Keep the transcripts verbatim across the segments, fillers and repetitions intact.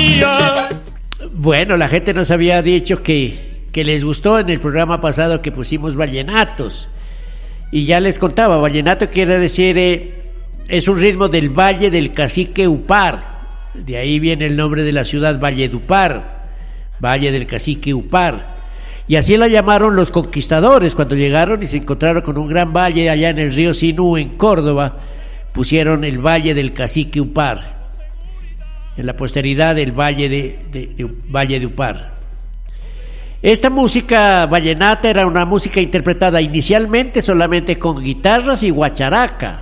María. Bueno, la gente nos había dicho que, que les gustó en el programa pasado que pusimos vallenatos. Y ya les contaba, vallenato quiere decir, eh, es un ritmo del Valle del Cacique Upar. De ahí viene el nombre de la ciudad, Valledupar, Valle del Cacique Upar. Y así la llamaron los conquistadores cuando llegaron y se encontraron con un gran valle allá en el río Sinú, en Córdoba. Pusieron el Valle del Cacique Upar. En la posteridad del Valle de, de, de, Valle de Upar. Esta música vallenata era una música interpretada inicialmente solamente con guitarras y guacharaca,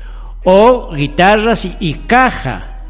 o guitarras y, y caja.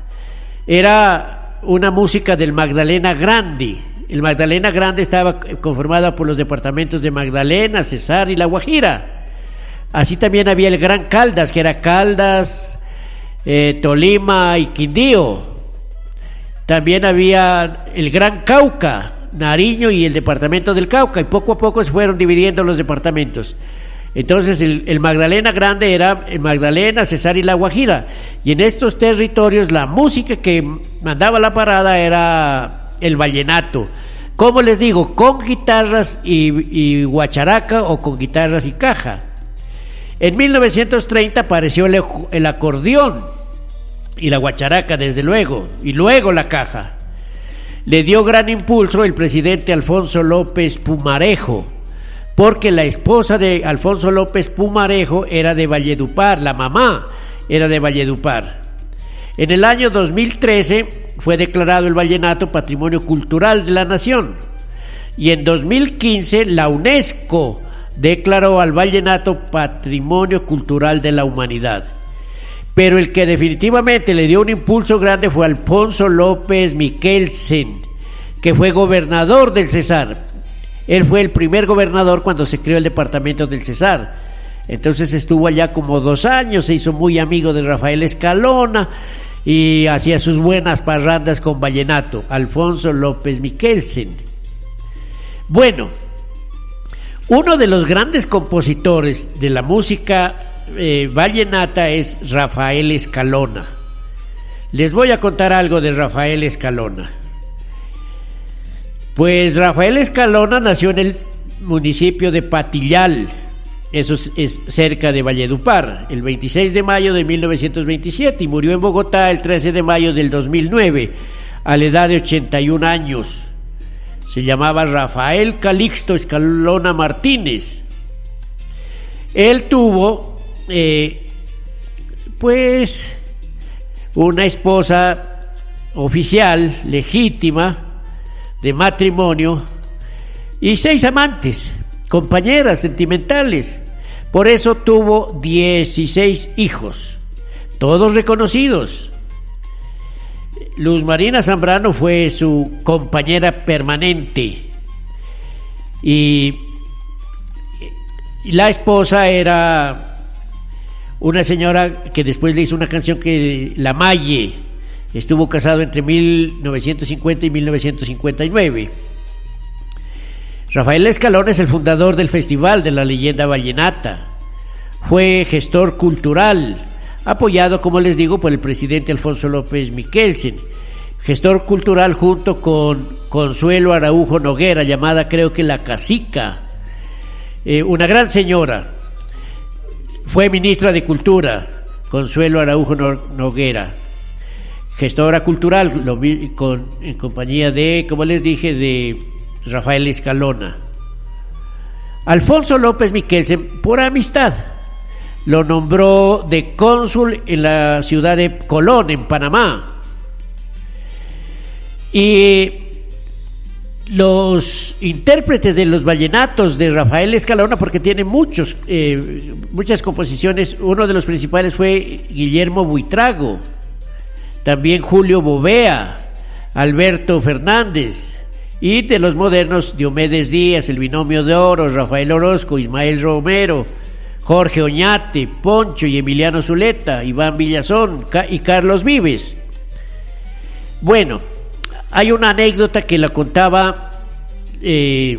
Era una música del Magdalena Grande. El Magdalena Grande estaba conformado por los departamentos de Magdalena, Cesar y La Guajira. Así también había el Gran Caldas, que era Caldas, eh, Tolima y Quindío. También había el Gran Cauca, Nariño y el departamento del Cauca, y poco a poco se fueron dividiendo los departamentos. Entonces el, el Magdalena Grande era el Magdalena, Cesar y La Guajira, y en estos territorios la música que mandaba la parada era el vallenato. Como les digo, con guitarras y, y guacharaca o con guitarras y caja. En mil novecientos treinta apareció el, el acordeón y la guacharaca, desde luego, y luego la caja. Le dio gran impulso el presidente Alfonso López Pumarejo, porque la esposa de Alfonso López Pumarejo era de Valledupar, la mamá era de Valledupar. En el año dos mil trece fue declarado el vallenato Patrimonio Cultural de la Nación, y en dos mil quince la UNESCO declaró al vallenato Patrimonio Cultural de la Humanidad. Pero el que definitivamente le dio un impulso grande fue Alfonso López Miquelsen, que fue gobernador del Cesar. Él fue el primer gobernador cuando se creó el departamento del Cesar. Entonces estuvo allá como dos años, se hizo muy amigo de Rafael Escalona y hacía sus buenas parrandas con vallenato. Alfonso López Miquelsen. Bueno, uno de los grandes compositores de la música Eh, vallenata es Rafael Escalona. Les voy a contar algo de Rafael Escalona. Pues Rafael Escalona nació en el municipio de Patillal, eso es, es cerca de Valledupar, el veintiséis de mayo de mil novecientos veintisiete, y murió en Bogotá el trece de mayo del dos mil nueve, a la edad de ochenta y un años. Se llamaba Rafael Calixto Escalona Martínez. Él tuvo Eh, pues una esposa oficial, legítima, de matrimonio, y seis amantes, compañeras sentimentales. Por eso tuvo dieciséis hijos, todos reconocidos. Luz Marina Zambrano fue su compañera permanente, y, y la esposa era una señora que después le hizo una canción, que La Maye. Estuvo casado entre mil novecientos cincuenta y mil novecientos cincuenta y nueve. Rafael Escalona es el fundador del Festival de la Leyenda Vallenata. Fue gestor cultural, apoyado, como les digo, por el presidente Alfonso López Miquelsen. Gestor cultural junto con Consuelo Araujo Noguera, llamada creo que la Cacica, eh, una gran señora. Fue ministra de Cultura, Consuelo Araujo Noguera, gestora cultural, lo, con, en compañía de, como les dije, de Rafael Escalona. Alfonso López Miquelsen, por amistad, lo nombró de cónsul en la ciudad de Colón, en Panamá. Y los intérpretes de los vallenatos de Rafael Escalona, porque tiene muchos, eh, muchas composiciones, uno de los principales fue Guillermo Buitrago, también Julio Bovea, Alberto Fernández, y de los modernos Diomedes Díaz, El Binomio de Oro, Rafael Orozco, Ismael Romero, Jorge Oñate, Poncho y Emiliano Zuleta, Iván Villazón y Carlos Vives. Bueno, hay una anécdota que la contaba eh,